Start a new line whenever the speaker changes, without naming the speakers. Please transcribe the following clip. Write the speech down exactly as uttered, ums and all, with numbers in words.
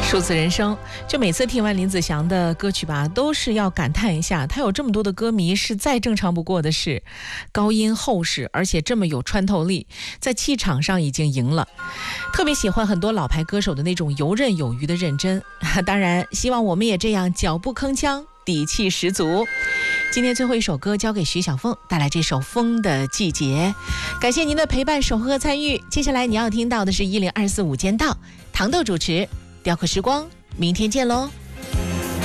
数字人生，就每次听完林子祥的歌曲吧，都是要感叹一下，他有这么多的歌迷是再正常不过的事，高音厚实，而且这么有穿透力，在气场上已经赢了。特别喜欢很多老牌歌手的那种游刃有余的认真，当然希望我们也这样脚步铿锵，底气十足。今天最后一首歌交给徐小凤，带来这首《风的季节》。感谢您的陪伴、守候和参与。接下来你要听到的是一零二四午间道，糖豆主持，雕刻时光，明天见喽。